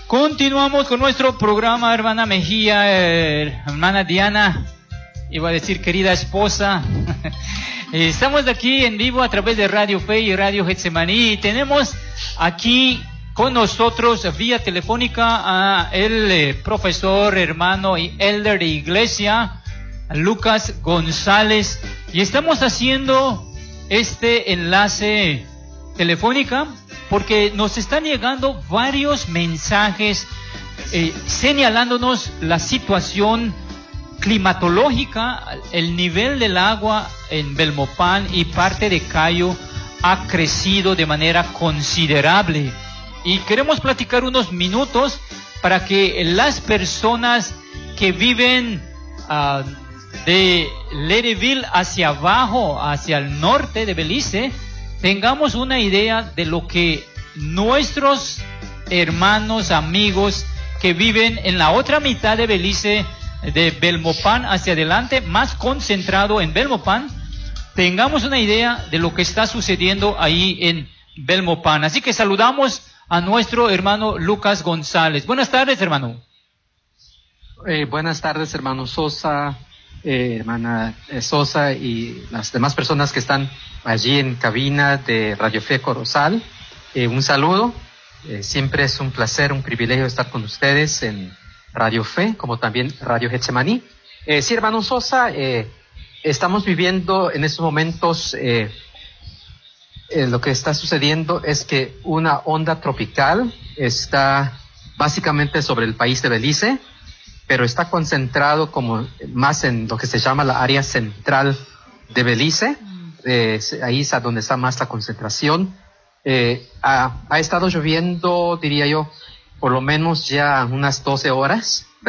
Continuamos con nuestro programa, hermana Mejía, hermana Diana, iba a decir querida esposa. Estamos aquí en vivo a través de Radio Fe y Radio Getsemaní y tenemos aquí con nosotros vía telefónica a el profesor, hermano y elder de iglesia, Lucas González, y estamos haciendo este enlace telefónica porque nos están llegando varios mensajes señalándonos la situación climatológica. El nivel del agua en Belmopan y parte de Cayo ha crecido de manera considerable y queremos platicar unos minutos para que las personas que viven de Leadville hacia abajo, hacia el norte de Belice, tengamos una idea de lo que nuestros hermanos, amigos que viven en la otra mitad de Belice, de Belmopan hacia adelante, más concentrado en Belmopan, tengamos una idea de lo que está sucediendo ahí en Belmopan. Así que saludamos a nuestro hermano Lucas González. Buenas tardes, hermano. Buenas tardes, hermano Sosa, hermana Sosa y las demás personas que están allí en cabina de Radio Fe Corozal. Un saludo. Siempre es un placer, un privilegio estar con ustedes en Radio Fe, como también Radio Getsemaní. Sí, hermano Sosa, estamos viviendo en estos momentos, lo que está sucediendo es que una onda tropical está básicamente sobre el país de Belice, pero está concentrado como más en lo que se llama la área central de Belice. Ahí es donde está más la concentración. Ha estado lloviendo, diría yo, por lo menos ya unas 12 horas.